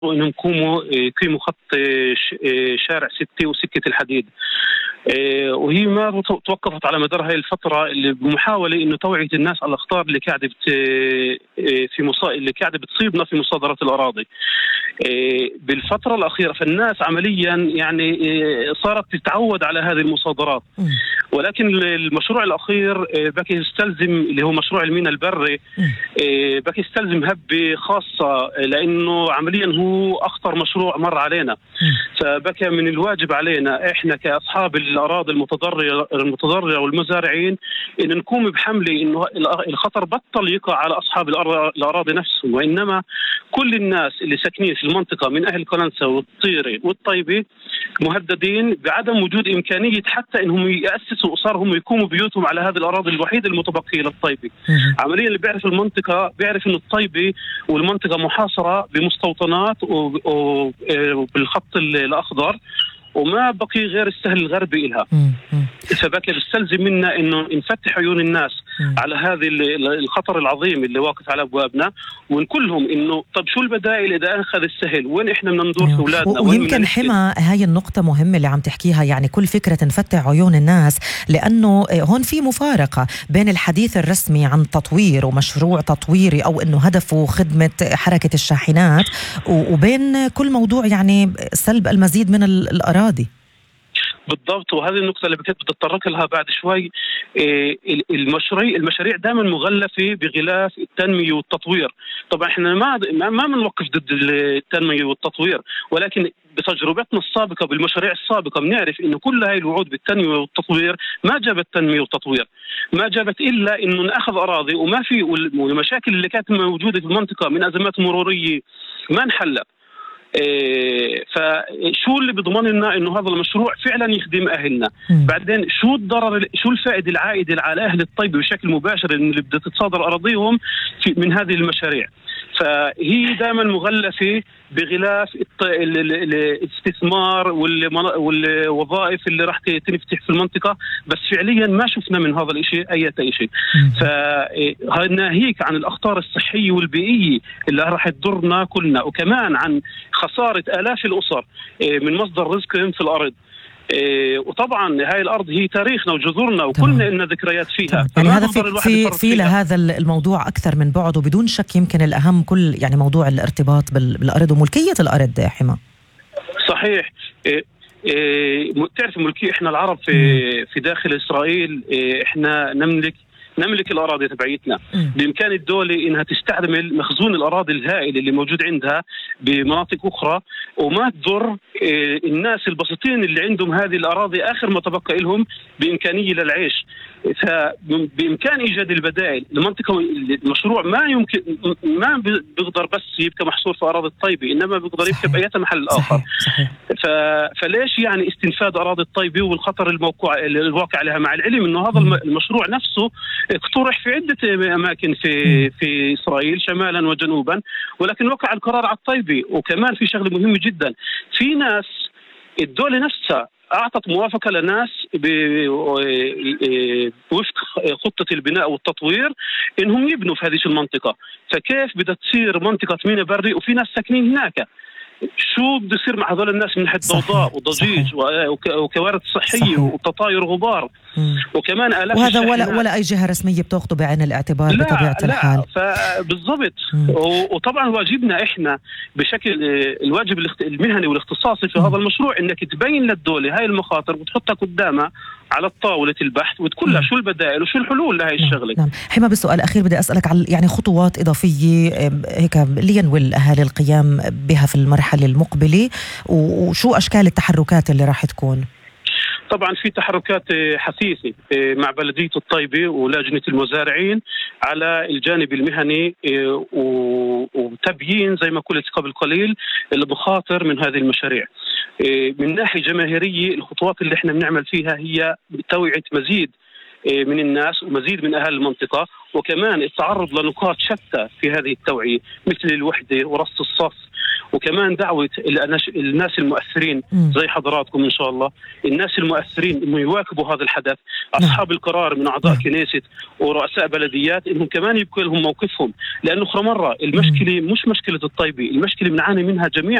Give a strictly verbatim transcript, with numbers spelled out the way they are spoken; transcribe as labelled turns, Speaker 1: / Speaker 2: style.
Speaker 1: وانهم يقوموا يقيموا خط شارع ستة وسكة الحديد. وهي ما توقفت على مدار هاي الفترة اللي بمحاولة انه توعية الناس على الاخطار اللي قاعدة في مصا... اللي قاعدة بتصيبنا في مصادرة الاراضي. بالفترة الأخيرة فالناس عمليا يعني صارت تتعود على هذه المصادرات، ولكن المشروع الأخير بكي يستلزم اللي هو مشروع الميناء البري بكي يستلزم هبة خاصة، لأنه عمليا هو أخطر مشروع مر علينا. فبكى من الواجب علينا إحنا كأصحاب الأراضي المتضررة المتضررة والمزارعين إن نقوم بحملة إنه الخطر بطل يقع على أصحاب الأراضي نفسهم، وإنما كل الناس اللي ساكنين في المنطقة من أهل قلنسة والطيرة والطيبة مهددين بعدم وجود إمكانية حتى إنهم يأسسوا أسرهم ويقوموا بيوتهم على هذه الأراضي الوحيدة المتبقية للطيبة. عمليا اللي بيعرف المنطقة بيعرف إنه الطيبة والمنطقة محاصرة بمستوطنات وبالخط الأخضر، وما بقي غير السهل الغربي إلها. فبكي بيستلزم منا إنه نفتح عيون الناس مم. على هذه الخطر العظيم اللي واقف على أبوابنا، ونقولهم إنه طب شو البدائل إذا أخذ السهل، وين إحنا بدنا ندور في أولادنا.
Speaker 2: ويمكن حما هاي النقطة مهمة اللي عم تحكيها، يعني كل فكرة نفتح عيون الناس، لأنه هون في مفارقة بين الحديث الرسمي عن تطوير ومشروع تطويري أو إنه هدفه خدمة حركة الشاحنات، وبين كل موضوع يعني سلب المزيد من الأراضي.
Speaker 1: بالضبط، وهذه النقطة اللي كنت بتطرق لها بعد شوي. المشاريع المشاريع دائما مغلفة بغلاف التنمية والتطوير. طبعا احنا ما ما بنوقف ضد التنمية والتطوير، ولكن بتجربتنا السابقة بالمشاريع السابقة بنعرف إنه كل هاي الوعود بالتنمية والتطوير ما جابت تنمية وتطوير، ما جابت إلا إنه نأخذ أراضي وما في، والمشاكل اللي كانت موجودة في المنطقة من أزمات مرورية ما انحلت. إيه فشو اللي بيضمن لنا انه هذا المشروع فعلا يخدم اهلنا؟ م. بعدين شو الضرر، شو الفائده العائده على اهل الطيبه بشكل مباشر اللي بدها تتصادر اراضيهم من هذه المشاريع؟ فهي دائما مغلفه بغلاف الاستثمار والوظائف اللي راح تنفتح في المنطقه، بس فعليا ما شفنا من هذا الشيء اي شيء. فناهيك عن الاخطار الصحيه والبيئيه اللي راح تضرنا كلنا، وكمان عن خساره الاف الاسر من مصدر رزقهم في الارض. إيه وطبعا هاي الأرض هي تاريخنا وجذورنا وكلنا لنا ذكريات فيها.
Speaker 2: يعني هذا في في, في لهذا الموضوع أكثر من بعد، وبدون شك يمكن الأهم كل يعني موضوع الارتباط بالأرض وملكية الأرض حما.
Speaker 1: صحيح. إيه إيه تعرف ملكية، إحنا العرب في في داخل إسرائيل إيه إحنا نملك نملك الأراضي تبعيتنا. بإمكان الدولة إنها تستعمل مخزون الأراضي الهائل اللي موجود عندها بمناطق أخرى، وما تضر الناس البسيطين اللي عندهم هذه الأراضي آخر ما تبقى لهم بإمكانية للعيش. فبإمكان إيجاد البدائل. المنطقة المشروع ما يمكن ما بيقدر بس يبقى محصور في أراضي الطيبة، إنما بيقدر يبقى بأي محل آخر. صحيح. صحيح. فليش يعني استنفاد أراضي الطيبة والخطر الموقع الواقع عليها، مع العلم إنه هذا م. المشروع نفسه اقترح في عدة أماكن في م. في إسرائيل شمالا وجنوبا، ولكن وقع القرار على الطيبة. وكمان في شغلة مهمة جدا، في ناس الدولة نفسها أعطت موافقة لناس وفق خطة البناء والتطوير إنهم يبنوا في هذه المنطقة. فكيف بدها تصير منطقة ميناء بري وفي ناس ساكنين هناك؟ شو بده يصير مع هذول الناس من ناحية ضوضاء وضجيج وكوارث صحية وتطاير وغبار؟ مم. وكمان آلاف
Speaker 2: وهذا ولا ولا أي جهة رسمية بتأخذه بعين الاعتبار بطبيعة
Speaker 1: لا
Speaker 2: الحال.
Speaker 1: بالضبط. وطبعا واجبنا إحنا بشكل الواجب المهني والاختصاصي في مم. هذا المشروع إنك تبين للدولة هاي المخاطر وتحطها قدامها على طاولة البحث وتقول لها شو البدائل وشو الحلول لهي الشغلة.
Speaker 2: نعم. حما بالسؤال الأخير بدي أسألك على يعني خطوات إضافية هيك لينوي الأهالي القيام بها في المرحلة المقبلة، وشو أشكال التحركات اللي راح تكون؟
Speaker 1: طبعا في تحركات حثيثة مع بلدية الطيبة ولجنة المزارعين على الجانب المهني وتبيين زي ما قلت قبل قليل المخاطر من هذه المشاريع. من ناحية جماهيرية الخطوات اللي احنا بنعمل فيها هي توعية مزيد من الناس ومزيد من أهل المنطقة، وكمان التعرض لنقاط شتى في هذه التوعية مثل الوحدة ورص الصف، وكمان دعوة الناس المؤثرين زي حضراتكم إن شاء الله، الناس المؤثرين إنه يواكبوا هذا الحدث، أصحاب القرار من أعضاء كنيست ورؤساء بلديات إنهم كمان يبقوا لهم موقفهم، لأنه أخرى مرة المشكلة مش مشكلة الطيبة، المشكلة بنعاني منها جميع